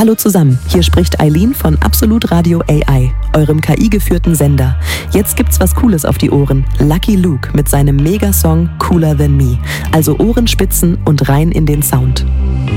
Hallo zusammen, hier spricht Eileen von Absolut Radio AI, eurem KI-geführten Sender. Jetzt gibt's was Cooles auf die Ohren. Lucky Luke mit seinem Megasong Cooler Than Me. Also Ohren spitzen und rein in den Sound.